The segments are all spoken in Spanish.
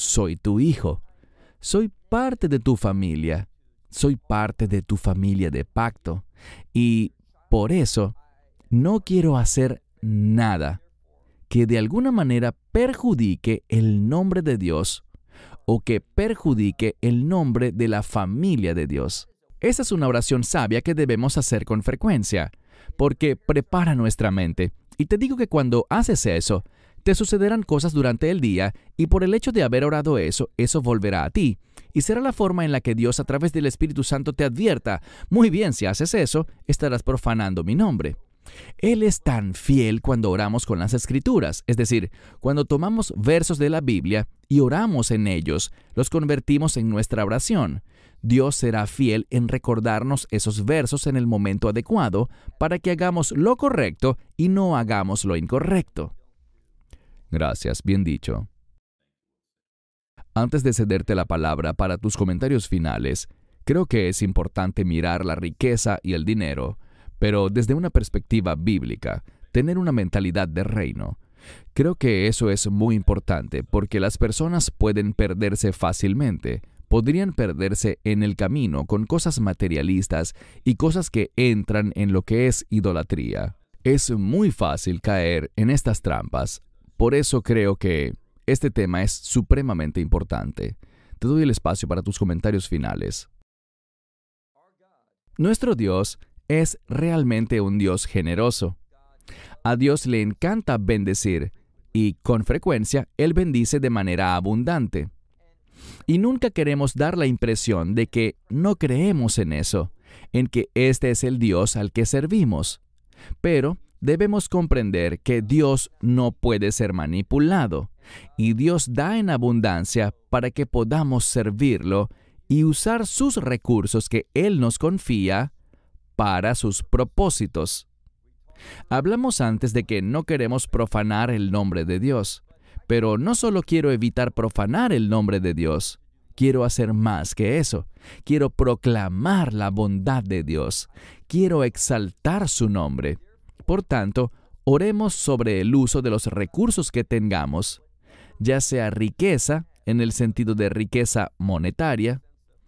soy tu hijo. Soy parte de tu familia. Soy parte de tu familia de pacto. Y por eso no quiero hacer nada que de alguna manera perjudique el nombre de Dios o que perjudique el nombre de la familia de Dios. Esa es una oración sabia que debemos hacer con frecuencia, porque prepara nuestra mente. Y te digo que cuando haces eso, te sucederán cosas durante el día y por el hecho de haber orado eso volverá a ti. Y será la forma en la que Dios a través del Espíritu Santo te advierta, muy bien, si haces eso, estarás profanando mi nombre. Él es tan fiel cuando oramos con las Escrituras, es decir, cuando tomamos versos de la Biblia y oramos en ellos, los convertimos en nuestra oración. Dios será fiel en recordarnos esos versos en el momento adecuado para que hagamos lo correcto y no hagamos lo incorrecto. Gracias, bien dicho. Antes de cederte la palabra para tus comentarios finales, creo que es importante mirar la riqueza y el dinero, pero desde una perspectiva bíblica, tener una mentalidad de reino. Creo que eso es muy importante porque las personas pueden perderse fácilmente. Podrían perderse en el camino con cosas materialistas y cosas que entran en lo que es idolatría. Es muy fácil caer en estas trampas. Por eso creo que este tema es supremamente importante. Te doy el espacio para tus comentarios finales. Nuestro Dios es realmente un Dios generoso. A Dios le encanta bendecir y, con frecuencia, Él bendice de manera abundante. Y nunca queremos dar la impresión de que no creemos en eso, en que este es el Dios al que servimos. Pero debemos comprender que Dios no puede ser manipulado, y Dios da en abundancia para que podamos servirlo y usar sus recursos que Él nos confía para sus propósitos. Hablamos antes de que no queremos profanar el nombre de Dios, pero no solo quiero evitar profanar el nombre de Dios, quiero hacer más que eso. Quiero proclamar la bondad de Dios. Quiero exaltar su nombre. Por tanto, oremos sobre el uso de los recursos que tengamos, ya sea riqueza, en el sentido de riqueza monetaria,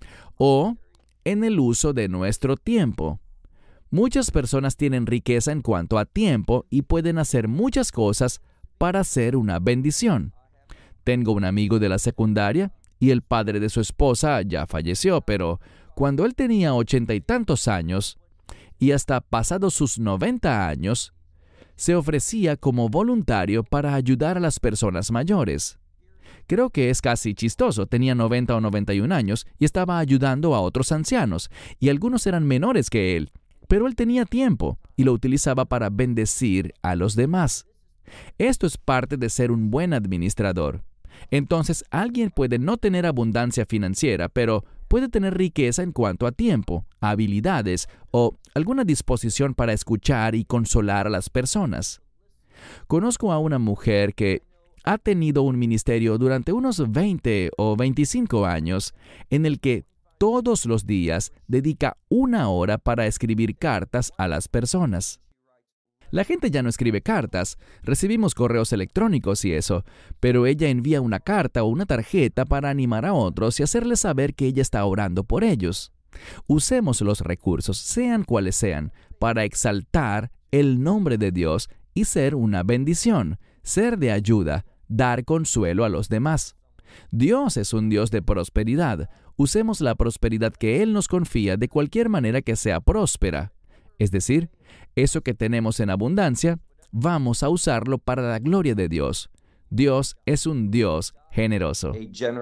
o en el uso de nuestro tiempo. Muchas personas tienen riqueza en cuanto a tiempo y pueden hacer muchas cosas para ser una bendición. Tengo un amigo de la secundaria y el padre de su esposa ya falleció, pero cuando él tenía 80 y tantos años, y hasta pasados sus 90 años, se ofrecía como voluntario para ayudar a las personas mayores. Creo que es casi chistoso, tenía 90 o 91 años y estaba ayudando a otros ancianos, y algunos eran menores que él, pero él tenía tiempo y lo utilizaba para bendecir a los demás. Esto es parte de ser un buen administrador. Entonces, alguien puede no tener abundancia financiera, pero puede tener riqueza en cuanto a tiempo, habilidades o alguna disposición para escuchar y consolar a las personas. Conozco a una mujer que ha tenido un ministerio durante unos 20 o 25 años en el que todos los días dedica 1 hora para escribir cartas a las personas. La gente ya no escribe cartas, recibimos correos electrónicos y eso, pero ella envía una carta o una tarjeta para animar a otros y hacerles saber que ella está orando por ellos. Usemos los recursos, sean cuales sean, para exaltar el nombre de Dios y ser una bendición, ser de ayuda, dar consuelo a los demás. Dios es un Dios de prosperidad. Usemos la prosperidad que Él nos confía de cualquier manera que sea próspera. Es decir, eso que tenemos en abundancia, vamos a usarlo para la gloria de Dios. Dios es un Dios generoso.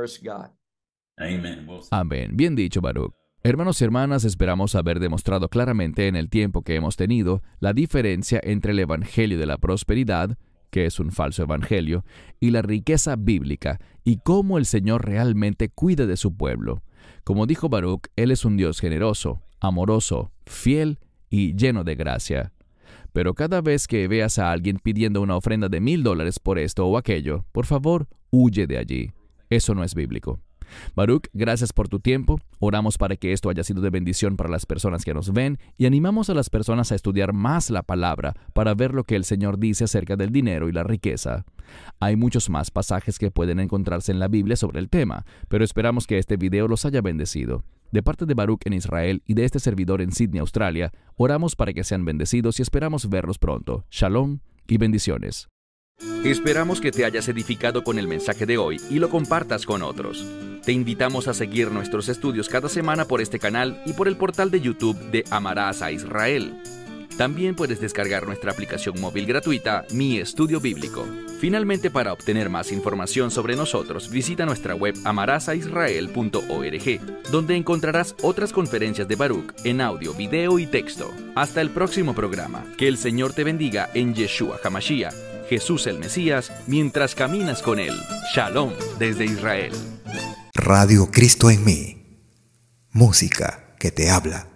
Amén. Bien dicho, Baruch. Hermanos y hermanas, esperamos haber demostrado claramente en el tiempo que hemos tenido la diferencia entre el Evangelio de la prosperidad, que es un falso evangelio, y la riqueza bíblica, y cómo el Señor realmente cuida de su pueblo. Como dijo Baruch, Él es un Dios generoso, amoroso, fiel y lleno de gracia. Pero cada vez que veas a alguien pidiendo una ofrenda de $1,000 por esto o aquello, por favor, huye de allí. Eso no es bíblico. Baruch, gracias por tu tiempo. Oramos para que esto haya sido de bendición para las personas que nos ven y animamos a las personas a estudiar más la palabra para ver lo que el Señor dice acerca del dinero y la riqueza. Hay muchos más pasajes que pueden encontrarse en la Biblia sobre el tema, pero esperamos que este video los haya bendecido. De parte de Baruch en Israel y de este servidor en Sydney, Australia, oramos para que sean bendecidos y esperamos verlos pronto. Shalom y bendiciones. Esperamos que te hayas edificado con el mensaje de hoy y lo compartas con otros. Te invitamos a seguir nuestros estudios cada semana por este canal y por el portal de YouTube de Amarás a Israel. También puedes descargar nuestra aplicación móvil gratuita, Mi Estudio Bíblico. Finalmente, para obtener más información sobre nosotros, visita nuestra web amarasaisrael.org, donde encontrarás otras conferencias de Baruch en audio, video y texto. Hasta el próximo programa. Que el Señor te bendiga en Yeshua HaMashiach, Jesús el Mesías, mientras caminas con Él. Shalom desde Israel. Radio Cristo en mí. Música que te habla.